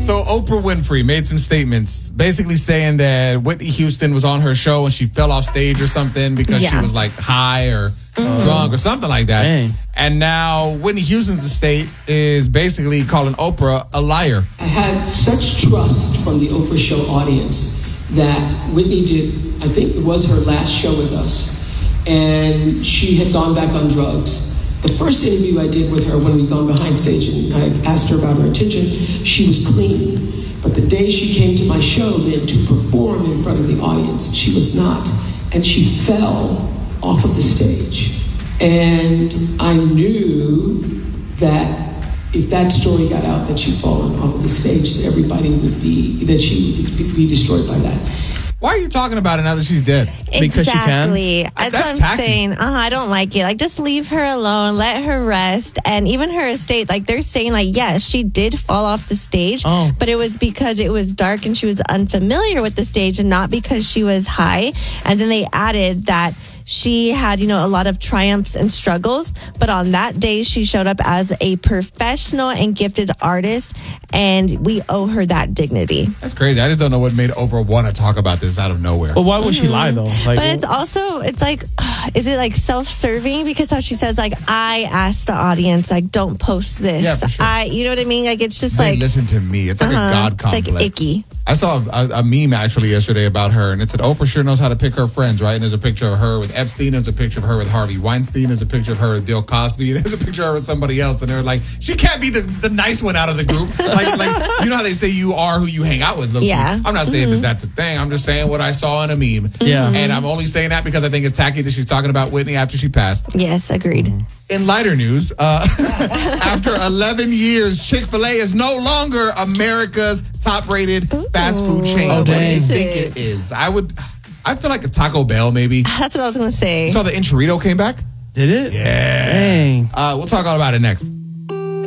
So Oprah Winfrey made some statements basically saying that Whitney Houston was on her show and she fell off stage or something because she was like high or drunk or something like that. Dang. And now Whitney Houston's estate is basically calling Oprah a liar. I had such trust from the Oprah show audience that Whitney did, I think it was her last show with us, and she had gone back on drugs. The first interview I did with her when we'd gone behind stage and I asked her about her attention, she was clean. But the day she came to my show then to perform in front of the audience, she was not. And she fell off of the stage. And I knew that if that story got out that she'd fallen off of the stage, that she would be destroyed by that. Why are you talking about it now that she's dead? Because she can? Exactly. That's what I'm tacky. saying. I don't like it. Like, just leave her alone. Let her rest. And even her estate, like, they're saying, like, yes, she did fall off the stage, but it was because it was dark and she was unfamiliar with the stage and not because she was high. And then they added that she had, a lot of triumphs and struggles, but on that day, she showed up as a professional and gifted artist, and we owe her that dignity. That's crazy. I just don't know what made Oprah want to talk about this out of nowhere. But why would she lie, though? Like, But it's like, is it like self-serving? Because how she says, like, I asked the audience, like, don't post this. Yeah, for sure. You know what I mean? Like, it's just Hey, like, listen to me. It's like a God complex. It's like icky. I saw a meme actually yesterday about her, and it said Oprah sure knows how to pick her friends, right? And there's a picture of her with Epstein, there's a picture of her with Harvey Weinstein, there's a picture of her with Bill Cosby, there's a picture of her with somebody else, and they're like, she can't be the nice one out of the group. like you know how they say you are who you hang out with. Look, Yeah. I'm not saying that that's a thing. I'm just saying what I saw in a meme. Yeah. And I'm only saying that because I think it's tacky that she's talking about Whitney after she passed. Yes, agreed. In lighter news, after 11 years, Chick-fil-A is no longer America's top-rated fast food chain. Oh, What do you dang. think it is? I feel like a Taco Bell, maybe. That's what I was going to say. You saw the Enchilito came back? did it? Yeah. Dang. We'll talk all about it next.